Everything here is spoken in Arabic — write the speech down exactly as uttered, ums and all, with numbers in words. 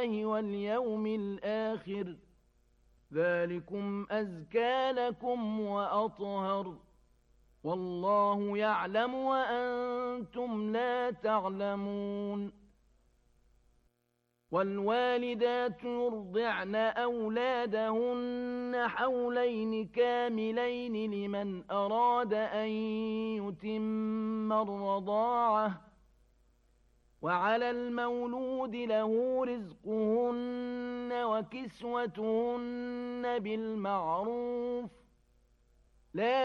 بالله واليوم الآخر ذلكم أزكى لكم وأطهر والله يعلم وأنتم لا تعلمون. والوالدات يرضعن أولادهن حولين كاملين لمن أراد أن يتم الرضاعة وعلى المولود له رزقهن وكسوتهن بالمعروف لا